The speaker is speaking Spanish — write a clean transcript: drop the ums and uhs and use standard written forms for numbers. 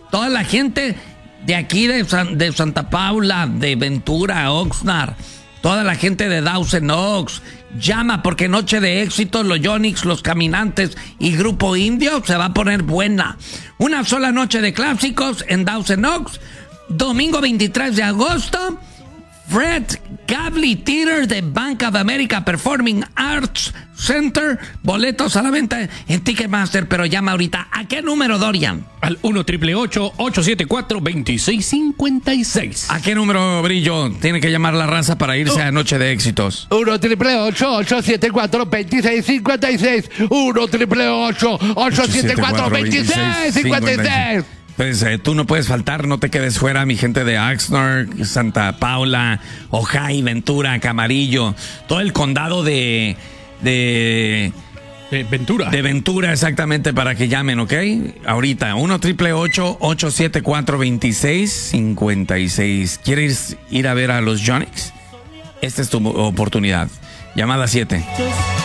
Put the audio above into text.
Toda la gente de aquí de Santa Paula, de Ventura, Oxnard, toda la gente de Dawson Oaks, llama porque Noche de Éxitos, los Yonix, los Caminantes y Grupo Indio se va a poner buena. Una sola noche de clásicos en Dawson Oaks, domingo 23 de agosto, Fred Gavley Theater de Bank of America Performing Arts Center. Boletos a la venta en Ticketmaster, pero llama ahorita. ¿A qué número, Dorian? Al 1-888-874-2656. ¿A qué número, Brillo, tiene que llamar la raza para irse a Noche de Éxitos? 1-888-874-2656. 1-888-874-2656. Pues tú no puedes faltar, no te quedes fuera, mi gente de Oxnard, Santa Paula, Ojai, Ventura, Camarillo, todo el condado de Ventura. De Ventura, exactamente, para que llamen, ¿ok? Ahorita, 1-888-874-2656. ¿Quieres ir a ver a los Yonix? Esta es tu oportunidad. Llamada 7.